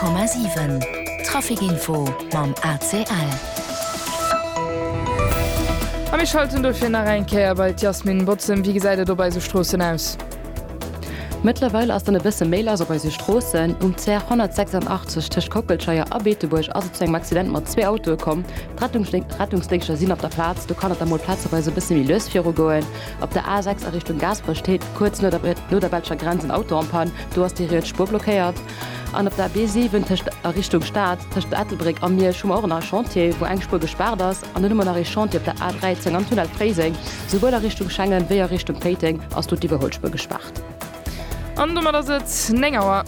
100,7 Trafikinfo mam ACL. Am ich schalten dofir nach Reinkehr bei Jasmin Botzem, wie gesagt, du bei so Strossen aus. Mittlerweile ist eine bisschen Mail also bei den Straßen C 186 Tisch Kockelscheier Abeteburg also zu einem Accident mit 2 Autos kommen. Rettungsdienste sind auf der Platz. Du kannst da mal Platz bei so ein bisschen wie Lösführer gehen. Auf der A6 Richtung Gasbach steht kurz nur der Belgischer Grenze ein Auto anpannen. Du hast die Spur blockiert. Und auf der B7 Richtung Stadt, zwischen der Ettelbrück an mir schon mal auch nach Chantier, wo eine Spur gesperrt ist. Und dann immer nach Chantier auf der A13 am Tunnel Freising, sowohl in Richtung Schengen wie in Richtung Peting, als du die Überholspur gesperrt. Und da sitzt Nengauer.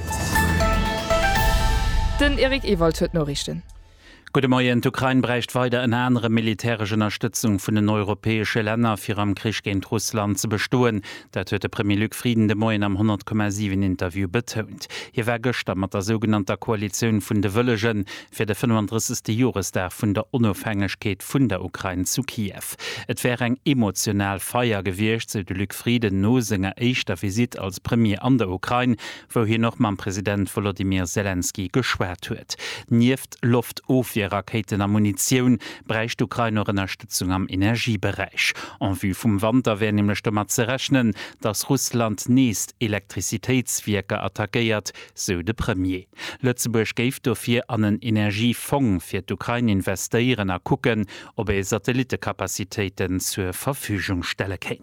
Den Erik Ewald hört noch richten. Guten Morgen. Die Ukraine braucht weiter eine andere militärische Unterstützung von den europäischen Ländern für am Krieg gegen Russland zu bestehen. Das hat der Premier Luc Frieden de Morgen am 100,7 Interview betont. Hier war gestern mit der sogenannten Koalition von den Willigen für den 35. Jahrestag von der Unabhängigkeit von der Ukraine zu Kiew. Es wäre ein emotional Feier gewesen, so der Luc Frieden nach seiner ersten Visit als Premier an der Ukraine, wo hier noch mal Präsident Volodymyr Zelensky geschwärzt hat. Neben Luftaufwehr Raketen und Munition braucht Ukraine noch Unterstützung am Energiebereich. En vue vom Winter wäre nämlich damit zu rechnen, dass Russland nächst Elektrizitätswerke attackiert, so der Premier. Lützeburg gibt dafür an einen Energiefonds für die Ukraine investieren und gucken, ob Satellitenkapazitäten zur Verfügung stellen kann.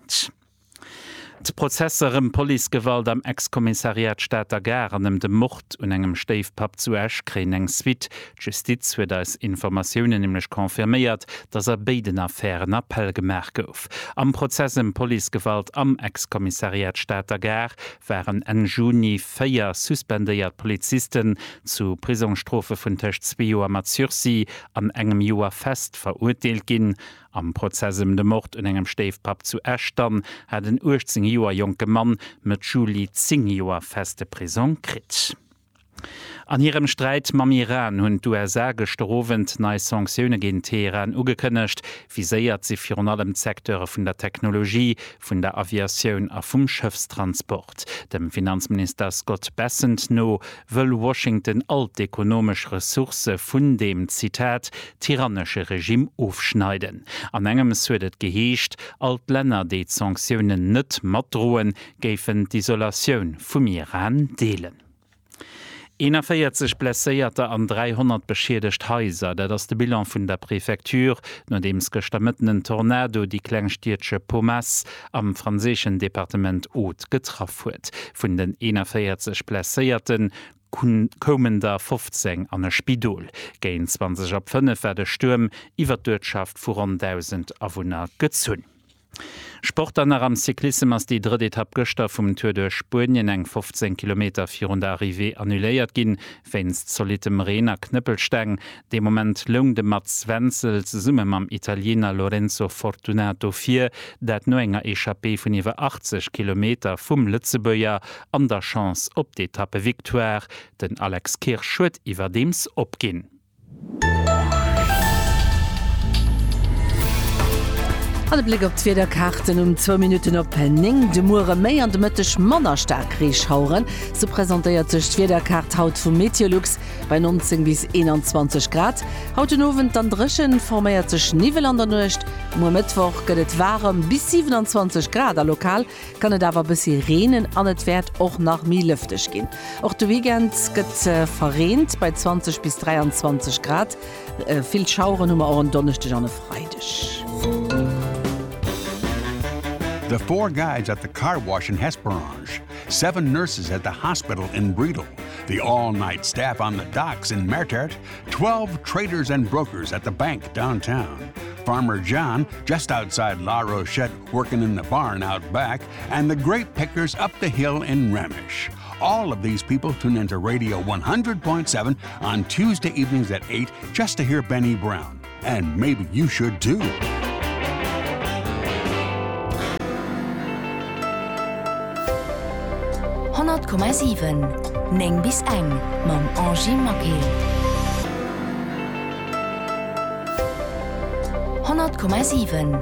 Die Prozesse um Polizeigewalt am Ex-Kommissariat Stadter Garen dem Mord und engem Steifpap zu Esch kriegen eng Suite. Die Justiz wird als Informationen nämlich konfirmiert, dass beiden Affären Appell gemerkt auf. Am Prozess um Polizeigewalt am Ex-Kommissariat Stadter Gar waren en Juni 4 suspendiert Polizisten zu Prisonstrafe von 2 Jahren mit Sursis an engem Jahr fest verurteilt gin. Am Prozess um den Mord und engem Steifpap zu Echtern hat ein 18 Jahre junger Mann mit Juli 10 Jahre feste Prison gekriegt. An ihrem Streit mam Iran hunn USA gestrowend neue Sanktionen gegen Teheran ugekënnecht, viséiert sie für allem Sektoren vun der Technologie, vun der Aviation a vum Schiffstransport. Dem Finanzminister Scott Bessent no will Washington alt ökonomisch Ressource vun dem Zitat tyrannische Regime aufschneiden. An engem huet geheescht, alt Länder die Sanktionen net mat droen, géfen d'Isolation vum Iran deelen. 41 blessierte an 300 beschädigt Häuser, dat ass de Bilan vun der Präfektur, nachdem es gestammeten Tornado die Kleinstiertsche Pommas am französischen Departement Haute getroffen huet. Vun den 41 blessierten kommen da 15 an der Spidol. Gegen 20 ab 5 war der Sturm iwwer d'Wirtschaft vor rund 1000 Awohner gezünn. Sport an am Cyklisme ass die dritte Etappe gestern vom Tour de Spanien eng 15 Kilometer vir der Arrivée annuléiert ginn, wenn's solitem Renner Knüppelsteng. De moment lung de Mats Wenzel zusammen mam Italiener Lorenzo Fortunato 4, dat no enger Echappée vun iwwer 80 Kilometer vum Lützebøier an der Chance op d'Etappe Victoire, den Alex Kirch huet iwwer dems opginn. Alle Blick op d'Weder Karten 2 Minuten op Penning, de Mure méi an de mëttech Mannerstark Riechhauren, so präsentéiert sech d'Wederkart haut vum Meteorlux bei 19 bis 21 Grad. Haut den Owen dann dreschen forméiert sech Nivel an der Nucht, Mo Mittwoch gëtt et warm bis 27 Grad a lokal, kann et awer bissi Renen an et Wert och nach mi lüftech ginn. Och de Weekend gëtt verreent bei 20 bis 23 Grad, vill Schauren hummer auch an Donnerstag an Freitag. The 4 guides at the car wash in Hesperange, 7 nurses at the hospital in Bredel, the all-night staff on the docks in Mertert, 12 traders and brokers at the bank downtown, Farmer John just outside La Rochette working in the barn out back, and the grape pickers up the hill in Remish. All of these people tune into Radio 100.7 on Tuesday evenings at 8 just to hear Benny Brown. And maybe you should too. Neng bis eng mam Angie Makel. 100,7